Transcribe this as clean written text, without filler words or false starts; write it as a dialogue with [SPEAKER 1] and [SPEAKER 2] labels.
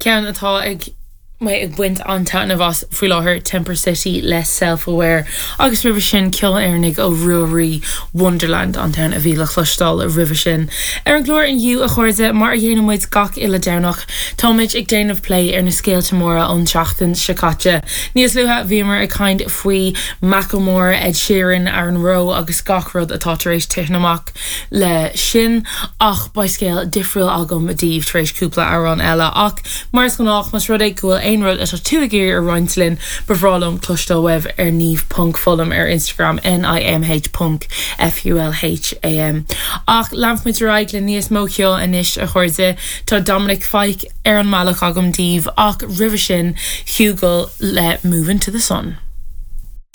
[SPEAKER 1] Cean atá ag ag buint an tana bhas frí láthair Temper City less self-aware agus river sin ceol airnig ó Ruarí Wonderland an town a bhíle chlustal a river sin. An glór in you a chuirde mar a dhéanamid gach ile downach Tomid ag déanamh play ar na scéalte móra ón seachtain Shakacha. Níos luha bhímar a kind faoi Macklemore, Ed Sheeran, Aaron Rowe agus gach rud atá tar éis tihnamach le sin ach by scale difriúil agam a díomh tar éis cúpla ar an eile ach mars go nach mas rud ag gohfuil ein rud atá tú a géir ar rointlin befrálum clustal web ar níomh punk folum ar Instagram NIMH.FULHAM. Ach lamfmid raig le níos móceol inis a chuirde tá Dominic Fike ar an malach agam díomh ach river sin Hugo le Moving to the Sun.